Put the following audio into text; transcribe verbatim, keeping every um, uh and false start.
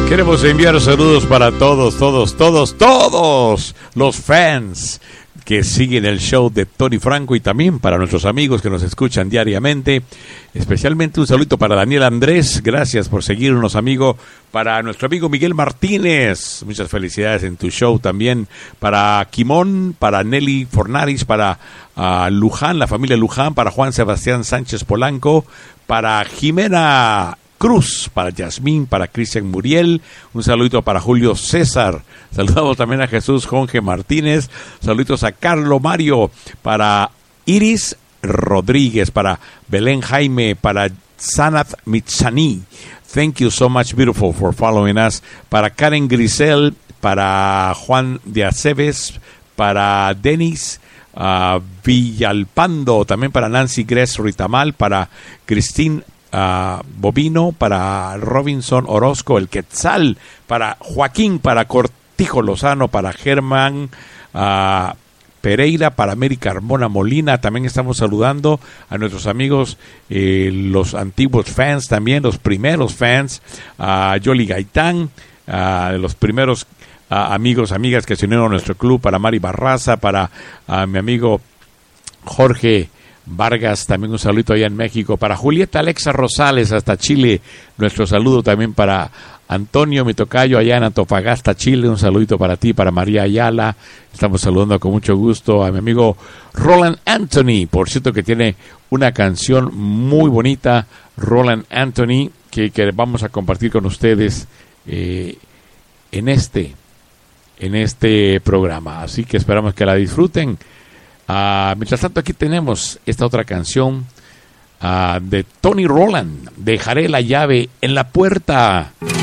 Queremos enviar saludos para todos, todos, todos, todos los fans que siguen el show de Tony Franco y también para nuestros amigos que nos escuchan diariamente. Especialmente un saludo para Daniel Andrés, gracias por seguirnos, amigo. Para nuestro amigo Miguel Martínez, muchas felicidades en tu show también. Para Quimón, para Nelly Fornaris, para uh, Luján, la familia Luján, para Juan Sebastián Sánchez Polanco, para Jimena Cruz, para Yasmín, para Cristian Muriel, un saludito para Julio César, saludamos también a Jesús Jorge Martínez, saluditos a Carlo Mario, para Iris Rodríguez, para Belén Jaime, para Sanath Mitsani, thank you so much beautiful for following us, para Karen Grisel, para Juan de Aceves, para Denis uh, Villalpando, también para Nancy Gres Ritamal, para Cristín Uh, Bobino, para Robinson Orozco, el Quetzal, para Joaquín, para Cortijo Lozano, para Germán uh, Pereira, para Mary Carmona Molina. También estamos saludando a nuestros amigos, eh, los antiguos fans también, los primeros fans, a uh, Yoli Gaitán, uh, los primeros uh, amigos, amigas que se unieron a nuestro club, para Mari Barraza, para uh, mi amigo Jorge Vargas, también un saludito allá en México, para Julieta Alexa Rosales hasta Chile, nuestro saludo también para Antonio mi tocayo allá en Antofagasta, Chile, un saludito para ti, para María Ayala, estamos saludando con mucho gusto a mi amigo Roland Anthony, por cierto que tiene una canción muy bonita, Roland Anthony, que, que vamos a compartir con ustedes eh, en este, en este programa, así que esperamos que la disfruten. Uh, mientras tanto aquí tenemos esta otra canción uh, de Tony Roland, Dejaré la llave en la puerta.